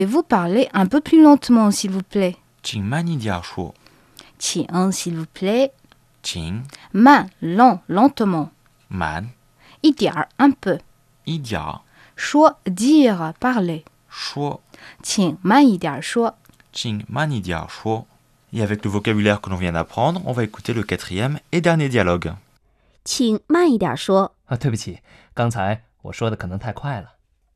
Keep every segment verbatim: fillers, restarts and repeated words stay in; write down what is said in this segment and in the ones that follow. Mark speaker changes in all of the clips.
Speaker 1: Vous parlez un peu plus lentement, s'il vous plaît.
Speaker 2: 请慢一点说，
Speaker 1: 请, s'il vous plaît.
Speaker 2: 请
Speaker 1: 慢, lent, lentement.
Speaker 2: 慢
Speaker 1: 一点儿, un peu.
Speaker 2: 一点
Speaker 1: 说, dire, parler.
Speaker 2: 说，
Speaker 1: 请慢一点说。
Speaker 2: 请慢一点说。Et avec le vocabulaire que l'on vient d'apprendre, on va écouter le quatrième et dernier dialogue.
Speaker 3: 请慢一点说。
Speaker 4: 啊，对不起，刚才我说的可能太快了。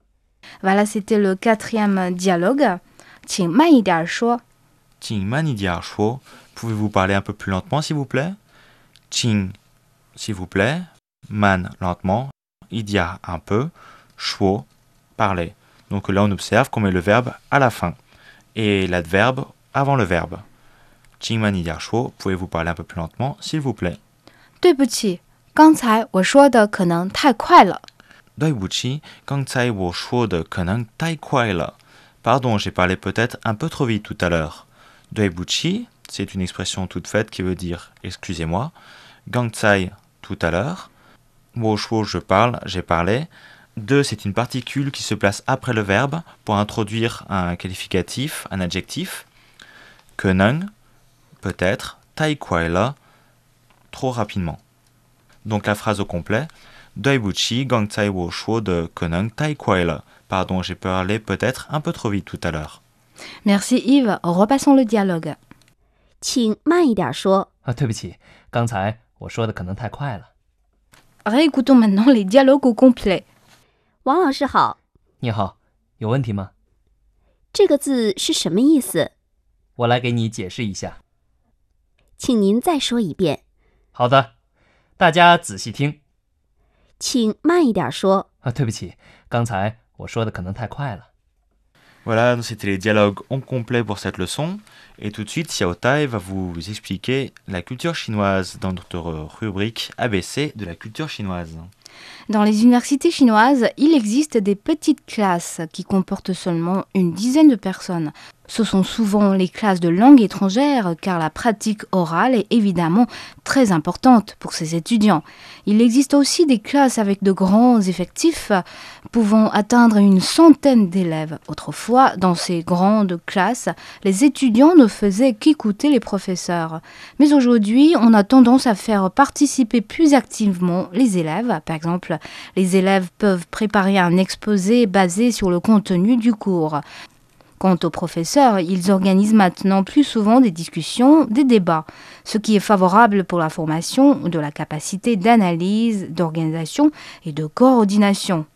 Speaker 1: Voilà, c'était le quatrième dialogue. 请慢一点说。
Speaker 2: 请慢一点说。Pouvez-vous parler un peu plus lentement, s'il vous plaît? 请 s'il vous plaît. Man, lentement. 一点 un peu. 说 parler. Donc là, on observe qu'on met le verbe à la fin et l'adverbe avant le verbe. 请慢一点说. Pouvez-vous parler un peu plus lentement, s'il vous plaît?
Speaker 1: 对不起，刚才我说的可能太快了。
Speaker 2: 对不起，刚才我说的可能太快了。Pardon, j'ai parlé peut-être un peu trop vite tout à l'heure. 对不起, c'est une expression toute faite qui veut dire excusez-moi. 刚才 tout à l'heure. 我说 je parle, j'ai parlé. De, c'est une particule qui se place après le verbe pour introduire un qualificatif, un adjectif. 可能 peut-être, 太快了 trop rapidement. Donc la phrase au complet. 对不起，刚才我说的可能太快了。Pardon, j'ai parlé peut-être un peu trop vite tout à l'heure.
Speaker 1: Merci Yves, repassons le dialogue.
Speaker 3: 请慢一点说。
Speaker 4: 啊，对不起，刚才我说的可能太快了。
Speaker 1: Réécoutons maintenant les dialogues au complet.
Speaker 3: 王老师好，
Speaker 4: 你好，有问题吗？
Speaker 3: 这个字是什么意思？
Speaker 4: 我来给你解释一下。
Speaker 3: 请您再说一遍。
Speaker 4: 好的，大家仔细听。
Speaker 3: 请慢一点说。
Speaker 4: 啊，对不起，刚才我说的可能太快了。
Speaker 2: Voilà, c'était les dialogues en complet pour cette leçon. Et tout de suite, Xiao Tai va vous expliquer la culture chinoise dans notre rubrique A B C de la culture chinoise.
Speaker 1: Dans les universités chinoises, il existe des petites classes qui comportent seulement une dizaine de personnes. Ce sont souvent les classes de langue étrangère car la pratique orale est évidemment très importante pour ces étudiants. Il existe aussi des classes avec de grands effectifs pouvant atteindre une centaine d'élèves. Autrefois, dans ces grandes classes, les étudiants ne faisaient qu'écouter les professeurs. Mais aujourd'hui, on a tendance à faire participer plus activement les élèves. Par exemple, les élèves peuvent préparer un exposé basé sur le contenu du cours. Quant aux professeurs, ils organisent maintenant plus souvent des discussions, des débats, ce qui est favorable pour la formation de la capacité d'analyse, d'organisation et de coordination.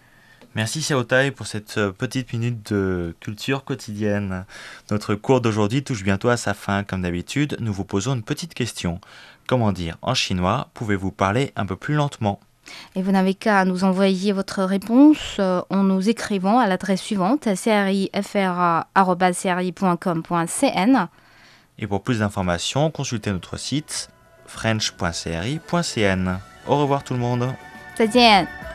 Speaker 2: Merci Xiao Tai pour cette petite minute de culture quotidienne. Notre cours d'aujourd'hui touche bientôt à sa fin. Comme d'habitude, nous vous posons une petite question. Comment dire en chinois, pouvez-vous parler un peu plus lentement?
Speaker 1: Et vous n'avez qu'à nous envoyer votre réponse euh, en nous écrivant à l'adresse suivante crifra arobase cri point com point cn.
Speaker 2: Et pour plus d'informations, consultez notre site french point cri point cn. Au revoir tout le monde.
Speaker 1: 再见。